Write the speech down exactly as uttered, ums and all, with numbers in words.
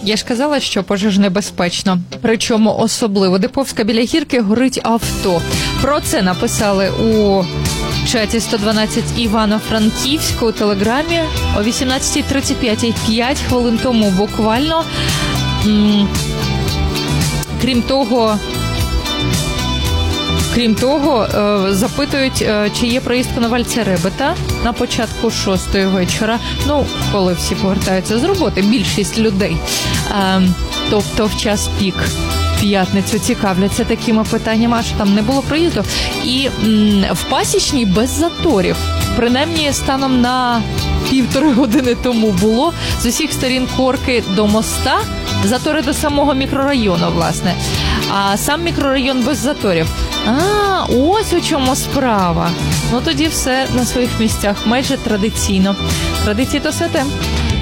Я ж казала, що пожежнебезпечно. Причому особливо Диповська біля гірки горить авто. Про це написали у чаті сто дванадцять Івано-Франківську у Телеграмі о вісімнадцятій тридцять п'ять, п'ять хвилин тому буквально. М- крім того... Крім того, запитують, чи є проїзд Коновальця-Ребета на початку шостої вечора. Ну, коли всі повертаються з роботи, більшість людей. Тобто в час пік п'ятницю цікавляться такими питаннями, аж там не було проїзду. І в Пасічній без заторів. Принаймні, станом на півтори години тому було з усіх сторін Корки до моста, затори до самого мікрорайону, власне. А сам мікрорайон без заторів. А, ось у чому справа. Ну тоді все на своїх місцях, майже традиційно. Традиції то святе.